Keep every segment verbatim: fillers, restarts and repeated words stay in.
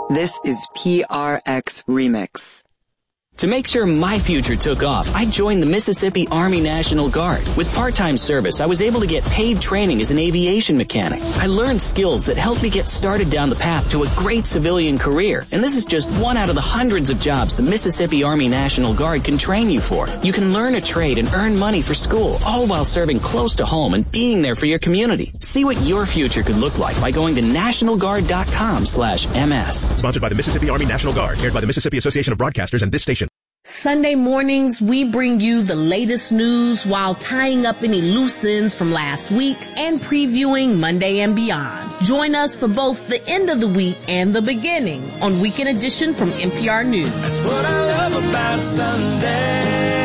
This is P R X Remix. To make sure my future took off, I joined the Mississippi Army National Guard. With part-time service, I was able to get paid training as an aviation mechanic. I learned skills that helped me get started down the path to a great civilian career. And this is just one out of the hundreds of jobs the Mississippi Army National Guard can train you for. You can learn a trade and earn money for school, all while serving close to home and being there for your community. See what your future could look like by going to national guard dot com slash M S. Sponsored by the Mississippi Army National Guard, aired by the Mississippi Association of Broadcasters and this station. Sunday mornings, we bring you the latest news while tying up any loose ends from last week and previewing Monday and beyond. Join us for both the end of the week and the beginning on Weekend Edition from N P R News. That's what I love about Sunday.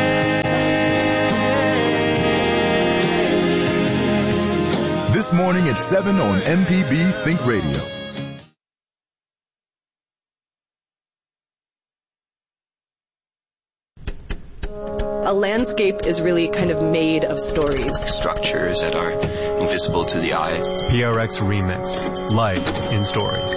This morning at seven on M P B Think Radio. A landscape is really kind of made of stories. Structures that are invisible to the eye. P R X Remix. Life in Stories.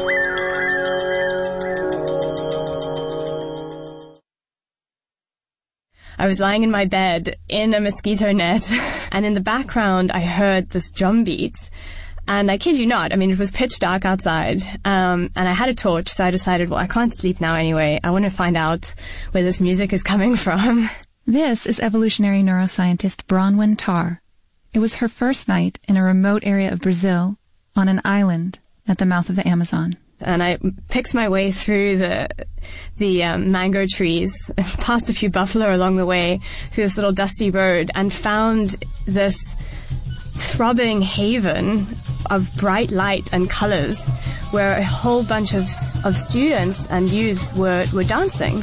I was lying in my bed in a mosquito net, and in the background I heard this drum beat. And I kid you not, I mean, it was pitch dark outside, um, and I had a torch, so I decided, well, I can't sleep now anyway. I want to find out where this music is coming from. This is evolutionary neuroscientist Bronwyn Tarr. It was her first night in a remote area of Brazil on an island at the mouth of the Amazon. And I picked my way through the the um, mango trees, past a few buffalo along the way, through this little dusty road, and found this throbbing haven of bright light and colors where a whole bunch of of students and youths were, were dancing.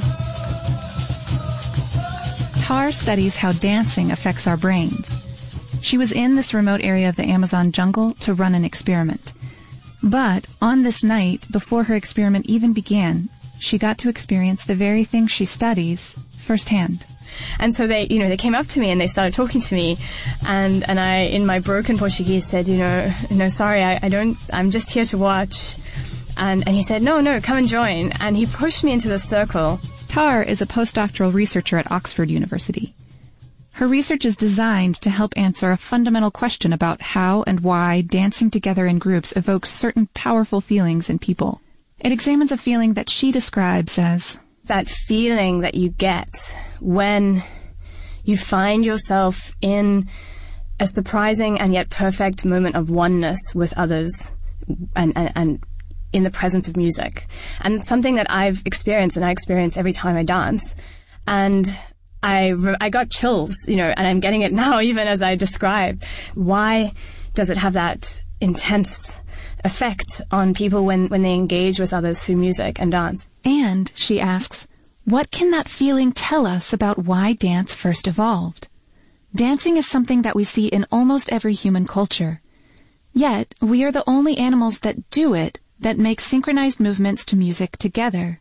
Tarr studies how dancing affects our brains. She was in this remote area of the Amazon jungle to run an experiment. But on this night, before her experiment even began, she got to experience the very thing she studies firsthand. And so they, you know, they came up to me and they started talking to me, and, and I, in my broken Portuguese, said, you know, no, sorry, I, I don't, I'm just here to watch. And, and he said, no, no, come and join. And he pushed me into the circle. Tarr is a postdoctoral researcher at Oxford University. Her research is designed to help answer a fundamental question about how and why dancing together in groups evokes certain powerful feelings in people. It examines a feeling that she describes as that feeling that you get when you find yourself in a surprising and yet perfect moment of oneness with others and, and, and in the presence of music. And it's something that I've experienced and I experience every time I dance. And I, I got chills, you know, and I'm getting it now even as I describe. Why does it have that intense effect on people when, when they engage with others through music and dance? And, she asks, what can that feeling tell us about why dance first evolved? Dancing is something that we see in almost every human culture. Yet, we are the only animals that do it, that make synchronized movements to music together.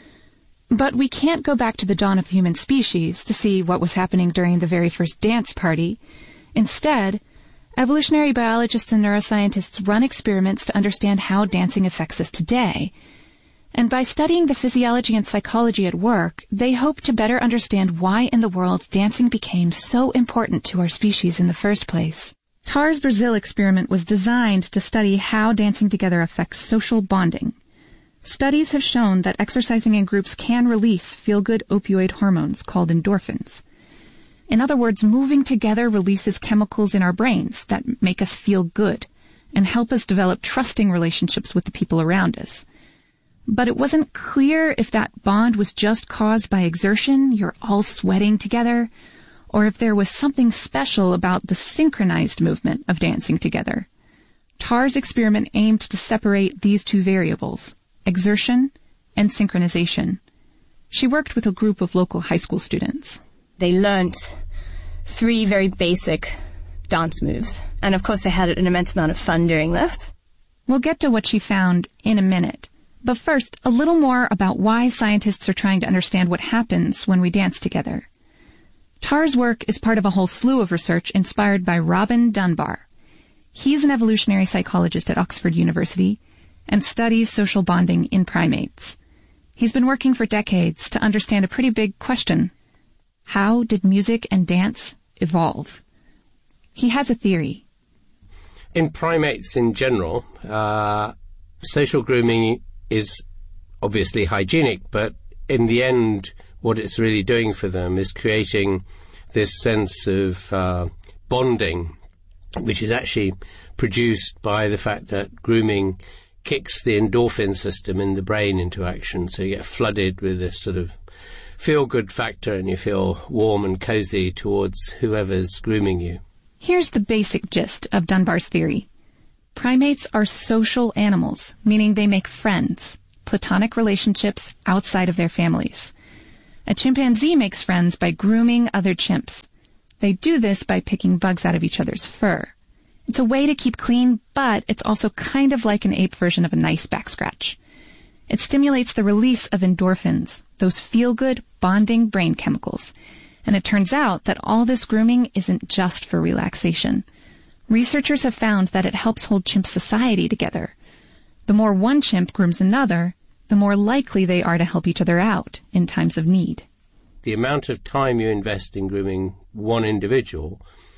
But we can't go back to the dawn of the human species to see what was happening during the very first dance party. Instead, evolutionary biologists and neuroscientists run experiments to understand how dancing affects us today. And by studying the physiology and psychology at work, they hope to better understand why in the world dancing became so important to our species in the first place. Tarr's Brazil experiment was designed to study how dancing together affects social bonding. Studies have shown that exercising in groups can release feel-good opioid hormones called endorphins. In other words, moving together releases chemicals in our brains that make us feel good and help us develop trusting relationships with the people around us. But it wasn't clear if that bond was just caused by exertion, you're all sweating together, or if there was something special about the synchronized movement of dancing together. Tarr's experiment aimed to separate these two variables, exertion and synchronization. She worked with a group of local high school students. They learnt three very basic dance moves. And of course they had an immense amount of fun doing this. We'll get to what she found in a minute. But first, a little more about why scientists are trying to understand what happens when we dance together. Tarr's work is part of a whole slew of research inspired by Robin Dunbar. He's an evolutionary psychologist at Oxford University, and studies social bonding in primates. He's been working for decades to understand a pretty big question. How did music and dance evolve? He has a theory. In primates in general, uh, social grooming is obviously hygienic, but in the end, what it's really doing for them is creating this sense of uh, bonding, which is actually produced by the fact that grooming kicks the endorphin system in the brain into action. So you get flooded with this sort of feel-good factor and you feel warm and cozy towards whoever's grooming you. Here's the basic gist of Dunbar's theory. Primates are social animals, meaning they make friends, platonic relationships outside of their families. A chimpanzee makes friends by grooming other chimps. They do this by picking bugs out of each other's fur. It's a way to keep clean, but it's also kind of like an ape version of a nice back scratch. It stimulates the release of endorphins, those feel-good, bonding brain chemicals. And it turns out that all this grooming isn't just for relaxation. Researchers have found that it helps hold chimp society together. The more one chimp grooms another, the more likely they are to help each other out in times of need. The amount of time you invest in grooming one individual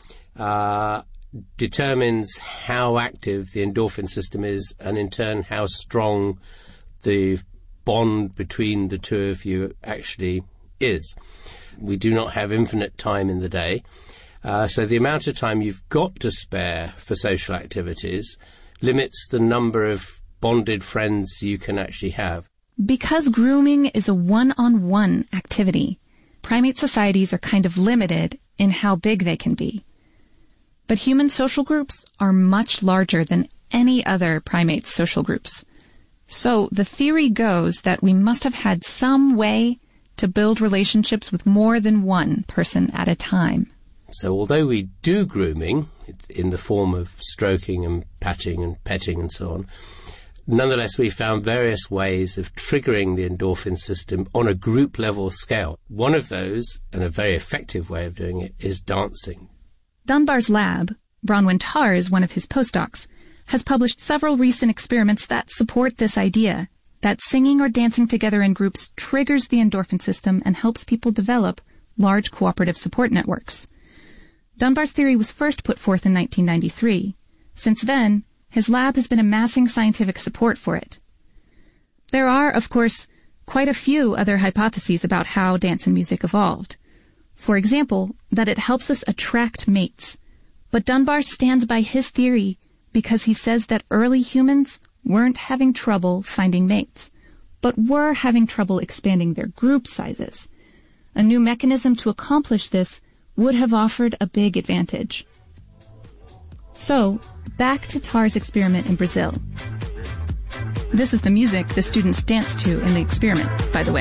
uh, determines how active the endorphin system is, and in turn how strong the bond between the two of you actually is. We do not have infinite time in the day, uh, so the amount of time you've got to spare for social activities limits the number of bonded friends you can actually have. Because grooming is a one-on-one activity, primate societies are kind of limited in how big they can be. But human social groups are much larger than any other primate social groups. So the theory goes that we must have had some way to build relationships with more than one person at a time. So although we do grooming in the form of stroking and patting and petting and so on, nonetheless we found various ways of triggering the endorphin system on a group level scale. One of those, and a very effective way of doing it, is dancing. Dunbar's lab, Bronwyn Tarr is one of his postdocs, has published several recent experiments that support this idea, that singing or dancing together in groups triggers the endorphin system and helps people develop large cooperative support networks. Dunbar's theory was first put forth in nineteen ninety-three. Since then, his lab has been amassing scientific support for it. There are, of course, quite a few other hypotheses about how dance and music evolved. For example, that it helps us attract mates. But Dunbar stands by his theory because he says that early humans weren't having trouble finding mates, but were having trouble expanding their group sizes. A new mechanism to accomplish this would have offered a big advantage. So, back to Tarr's experiment in Brazil. This is the music the students danced to in the experiment, by the way.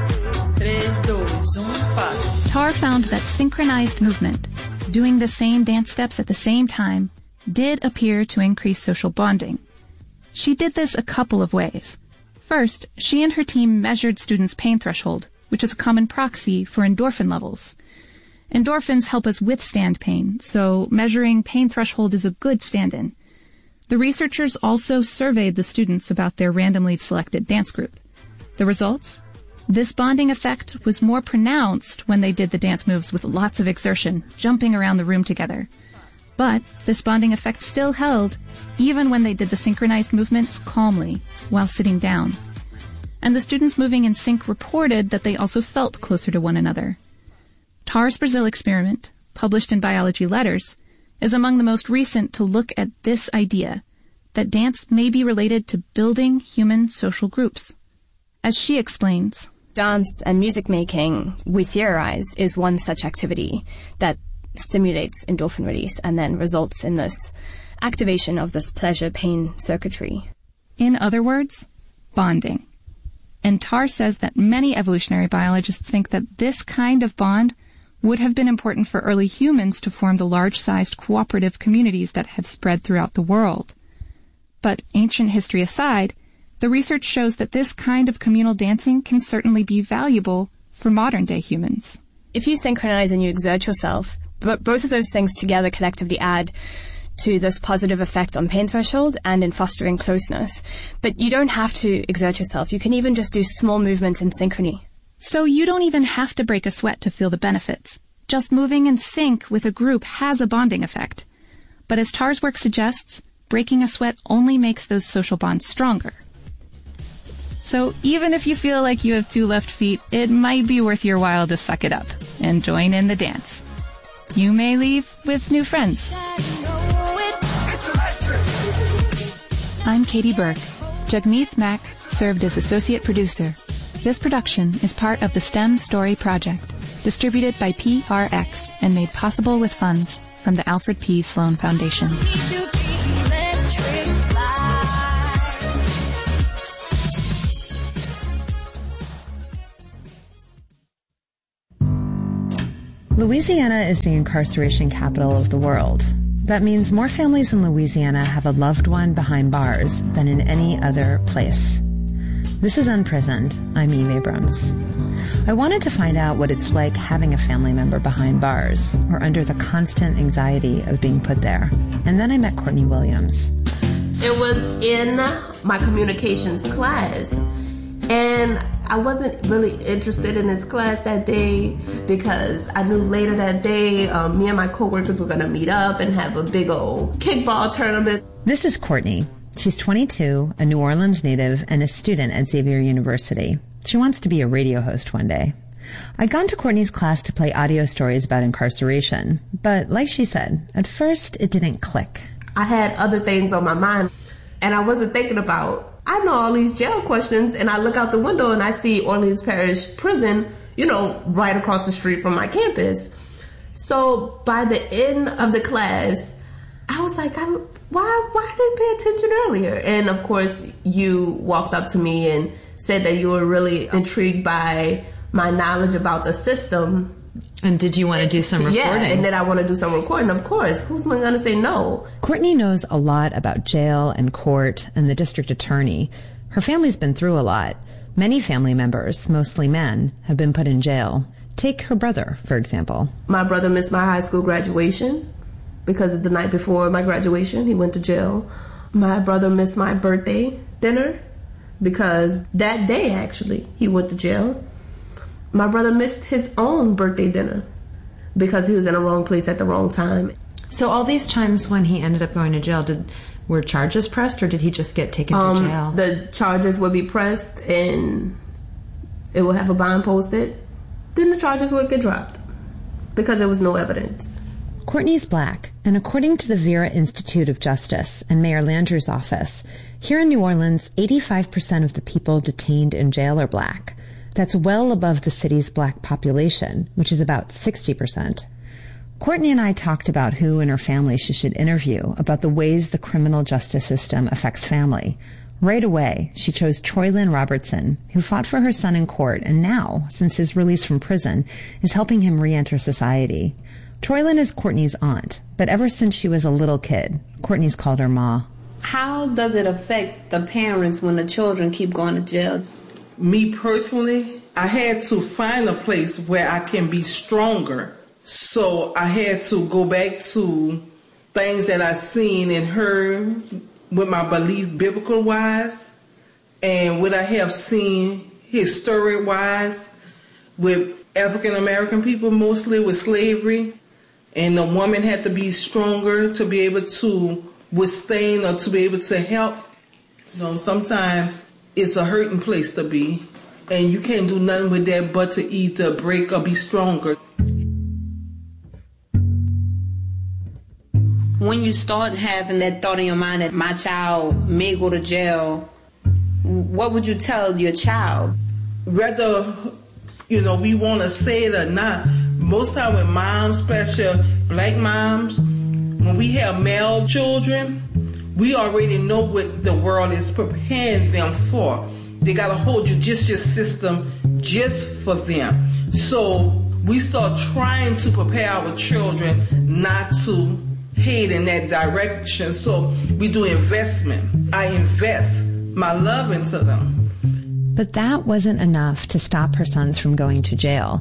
Tarr found that synchronized movement, doing the same dance steps at the same time, did appear to increase social bonding. She did this a couple of ways. First, she and her team measured students' pain threshold, which is a common proxy for endorphin levels. Endorphins help us withstand pain, so measuring pain threshold is a good stand-in. The researchers also surveyed the students about their randomly selected dance group. The results? This bonding effect was more pronounced when they did the dance moves with lots of exertion, jumping around the room together. But this bonding effect still held, even when they did the synchronized movements calmly, while sitting down. And the students moving in sync reported that they also felt closer to one another. Tarr's Brazil experiment, published in Biology Letters, is among the most recent to look at this idea, that dance may be related to building human social groups. As she explains, dance and music making, we theorize, is one such activity that stimulates endorphin release and then results in this activation of this pleasure-pain circuitry. In other words, bonding. And Tarr says that many evolutionary biologists think that this kind of bond would have been important for early humans to form the large-sized cooperative communities that have spread throughout the world. But ancient history aside, the research shows that this kind of communal dancing can certainly be valuable for modern-day humans. If you synchronize and you exert yourself, but both of those things together collectively add to this positive effect on pain threshold and in fostering closeness. But you don't have to exert yourself. You can even just do small movements in synchrony. So you don't even have to break a sweat to feel the benefits. Just moving in sync with a group has a bonding effect. But as Tar's work suggests, breaking a sweat only makes those social bonds stronger. So even if you feel like you have two left feet, it might be worth your while to suck it up and join in the dance. You may leave with new friends. I'm Katie Burke. Jagmeet Mack served as associate producer. This production is part of the STEM Story Project, distributed by P R X and made possible with funds from the Alfred P. Sloan Foundation. Louisiana is the incarceration capital of the world. That means more families in Louisiana have a loved one behind bars than in any other place. This is Unprisoned. I'm Eve Abrams. I wanted to find out what it's like having a family member behind bars or under the constant anxiety of being put there. And then I met Courtney Williams. It was in my communications class, and I wasn't really interested in this class that day because I knew later that day um, me and my coworkers were going to meet up and have a big old kickball tournament. This is Courtney. She's twenty-two, a New Orleans native, and a student at Xavier University. She wants to be a radio host one day. I'd gone to Courtney's class to play audio stories about incarceration, but like she said, at first it didn't click. I had other things on my mind, and I wasn't thinking about I know all these jail questions, and I look out the window and I see Orleans Parish Prison, you know, right across the street from my campus. So by the end of the class, I was like, I, why, why I didn't pay attention earlier? And of course, you walked up to me and said that you were really intrigued by my knowledge about the system. And did you want to do some recording? Yeah, and then I want to do some recording, of course. Who's going to say no? Courtney knows a lot about jail and court and the district attorney. Her family's been through a lot. Many family members, mostly men, have been put in jail. Take her brother, for example. My brother missed my high school graduation because the night before my graduation, he went to jail. My brother missed my birthday dinner because that day, actually, he went to jail. My brother missed his own birthday dinner because he was in the wrong place at the wrong time. So all these times when he ended up going to jail, did were charges pressed or did he just get taken um, to jail? The charges would be pressed and it will have a bond posted. Then the charges would get dropped because there was no evidence. Courtney's black, and according to the Vera Institute of Justice and Mayor Landrieu's office, here in New Orleans, eighty-five percent of the people detained in jail are black. That's well above the city's black population, which is about sixty percent. Courtney and I talked about who in her family she should interview about the ways the criminal justice system affects family. Right away, she chose Troylyn Robertson, who fought for her son in court and now, since his release from prison, is helping him re-enter society. Troylyn is Courtney's aunt, but ever since she was a little kid, Courtney's called her Ma. How does it affect the parents when the children keep going to jail? Me personally, I had to find a place where I can be stronger. So I had to go back to things that I seen and heard with my belief biblical wise and what I have seen historic wise with African American people, mostly with slavery. And the woman had to be stronger to be able to withstand or to be able to help. You know, sometimes it's a hurting place to be, and you can't do nothing with that but to either break or be stronger. When you start having that thought in your mind that my child may go to jail, what would you tell your child? Whether, you know, we want to say it or not, most time with moms, especially black moms, when we have male children, we already know what the world is preparing them for. They got a whole judicial system just for them. So we start trying to prepare our children not to head in that direction. So we do investment. I invest my love into them. But that wasn't enough to stop her sons from going to jail.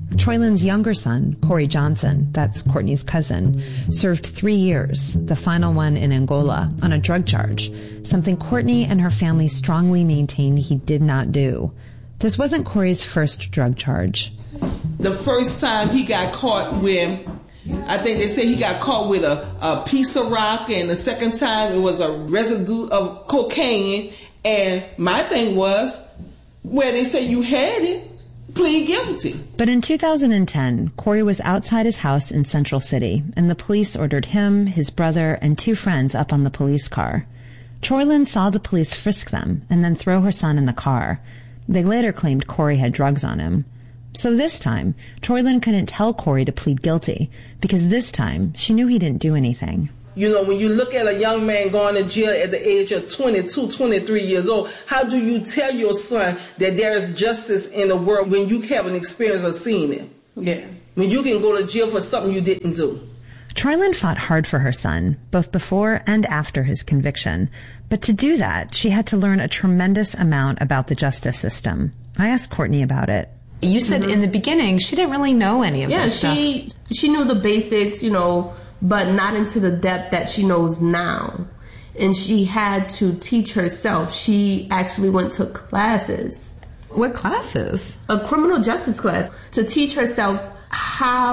Troylin's younger son, Corey Johnson, that's Courtney's cousin, served three years, the final one in Angola, on a drug charge, something Courtney and her family strongly maintain he did not do. This wasn't Corey's first drug charge. The first time he got caught with, I think they said he got caught with a, a piece of rock, and the second time it was a residue of cocaine. And my thing was, where they say you had it, plead guilty. But in two thousand ten, Corey was outside his house in Central City, and the police ordered him, his brother, and two friends up on the police car. Troylin saw the police frisk them and then throw her son in the car. They later claimed Corey had drugs on him. So this time, Troylin couldn't tell Corey to plead guilty, because this time she knew he didn't do anything. You know, when you look at a young man going to jail at the age of twenty-two, twenty-three years old, how do you tell your son that there is justice in the world when you haven't experienced or seen it? Yeah. When you can go to jail for something you didn't do. Troylin fought hard for her son, both before and after his conviction. But to do that, she had to learn a tremendous amount about the justice system. I asked Courtney about it. You said mm-hmm. in the beginning she didn't really know any of yeah, this stuff. Yeah, she, she knew the basics, you know, but not into the depth that she knows now. And she had to teach herself. She actually went to classes. What classes? A criminal justice class to teach herself how